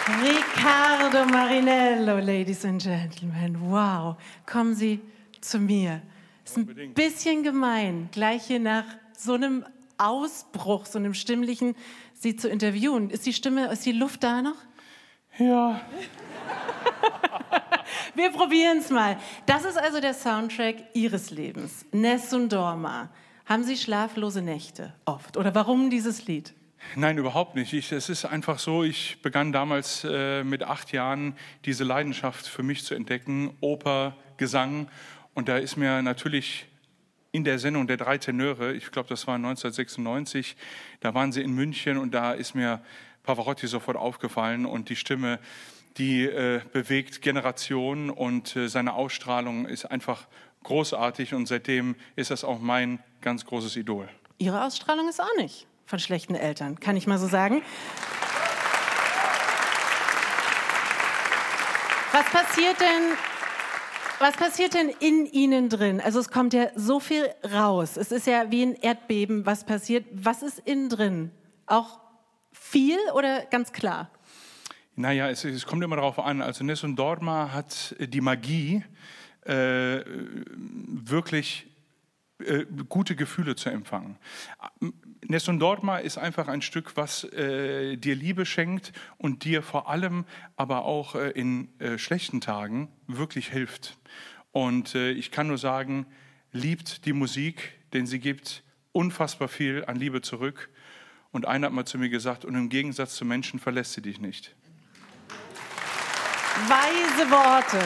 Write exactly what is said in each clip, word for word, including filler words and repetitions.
Riccardo Marinello, Ladies and Gentlemen. Wow, kommen Sie zu mir. Ist ein bisschen gemein, gleich hier nach so einem Ausbruch, so einem stimmlichen, Sie zu interviewen. Ist die Stimme, ist die Luft da noch? Ja. Wir probieren es mal. Das ist also der Soundtrack Ihres Lebens. Nessun Dorma. Haben Sie schlaflose Nächte oft? Oder warum dieses Lied? Nein, überhaupt nicht. Ich, es ist einfach so, ich begann damals äh, mit acht Jahren diese Leidenschaft für mich zu entdecken, Oper, Gesang. Und da ist mir natürlich in der Sendung der drei Tenöre, ich glaube, das war neunzehnhundertsechsundneunzig, da waren sie in München und da ist mir Pavarotti sofort aufgefallen und die Stimme, die äh, bewegt Generationen und äh, seine Ausstrahlung ist einfach großartig und seitdem ist das auch mein ganz großes Idol. Ihre Ausstrahlung ist auch nicht von schlechten Eltern, kann ich mal so sagen. Was passiert denn, was passiert denn in Ihnen drin? Also es kommt ja so viel raus. Es ist ja wie ein Erdbeben, was passiert. Was ist innen drin? Auch viel oder ganz klar? Naja, es, es kommt immer darauf an. Also Nessun Dorma hat die Magie, äh, wirklich äh, gute Gefühle zu empfangen. Nessun Dorma ist einfach ein Stück, was äh, dir Liebe schenkt und dir vor allem aber auch äh, in äh, schlechten Tagen wirklich hilft. Und äh, ich kann nur sagen, liebt die Musik, denn sie gibt unfassbar viel an Liebe zurück. Und einer hat mal zu mir gesagt, und im Gegensatz zu Menschen verlässt sie dich nicht. Weise Worte.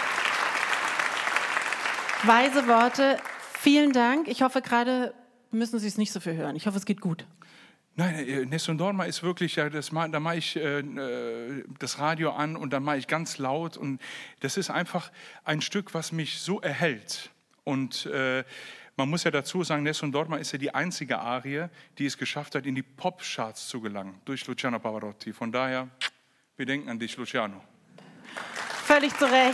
Weise Worte. Vielen Dank. Ich hoffe, gerade müssen Sie es nicht so viel hören. Ich hoffe, es geht gut. Nein, Nessun Dorma ist wirklich, ja, das, da mache ich äh, das Radio an und dann mache ich ganz laut. Und das ist einfach ein Stück, was mich so erhält. Und äh, man muss ja dazu sagen, Nessun Dorma ist ja die einzige Arie, die es geschafft hat, in die Pop-Charts zu gelangen, durch Luciano Pavarotti. Von daher, wir denken an dich, Luciano. Völlig zu Recht.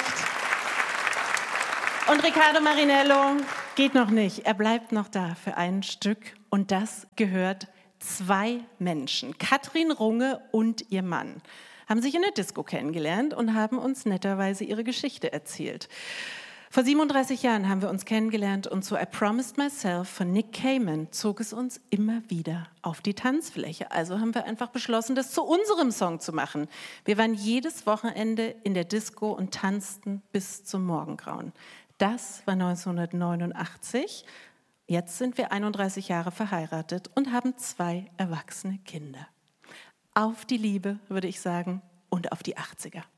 Und Riccardo Marinello geht noch nicht. Er bleibt noch da für ein Stück. Und das gehört zwei Menschen. Katrin Runge und ihr Mann haben sich in der Disco kennengelernt und haben uns netterweise ihre Geschichte erzählt. Vor siebenunddreißig Jahren haben wir uns kennengelernt und zu I Promised Myself von Nick Cayman zog es uns immer wieder auf die Tanzfläche. Also haben wir einfach beschlossen, das zu unserem Song zu machen. Wir waren jedes Wochenende in der Disco und tanzten bis zum Morgengrauen. Das war neunzehnhundertneunundachtzig. Jetzt sind wir einunddreißig Jahre verheiratet und haben zwei erwachsene Kinder. Auf die Liebe, würde ich sagen, und auf die achtziger.